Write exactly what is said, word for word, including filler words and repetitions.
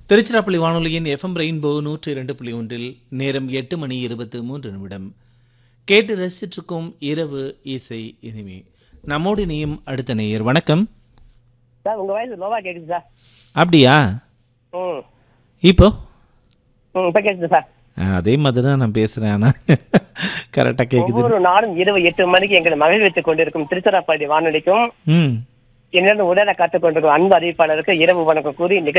திருச்சிராப்பள்ளி வானொலியின் FM rainbow நூற்றி இரண்டு புள்ளி ஒன்றில் நேரம் எட்டு மணி இருபத்து மூன்று நிமிடம் கேட்டு ரசிச்சிருக்கும் இரவு இசை இனிமே. நம்மோடு இணையும் அடுத்த நேயர். வணக்கம் சார். உங்க வயசு லோவா கேக்குது சார். அப்படியா? ம் இப்போ ம் இப்போ கேக்குது சார். அதே மாதிரி தான் நான் பேசுறேன். ஆனா கரெக்டா கேக்குது. ஒவ்வொரு நாளும் இரவு எட்டு மணிக்கு எங்களை மகிழ்வித்துக் கொண்டிருக்கும் திருச்சிராப்பள்ளி வானொலிக்கும் ம் என்னிடம் உடனே கற்றுக் கொண்டிருக்கும் அன்பு அறிவிப்பாளருக்கு இரவு வணக்கம் கூறி நிகழ்ச்சி